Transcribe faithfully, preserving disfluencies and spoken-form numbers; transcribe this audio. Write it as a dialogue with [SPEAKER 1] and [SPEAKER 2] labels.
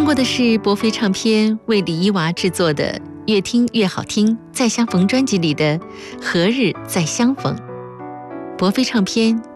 [SPEAKER 1] 听过的是博飞唱片为李一娃制作的《越听越好听再相逢》专辑里的《何日再相逢》。博飞唱片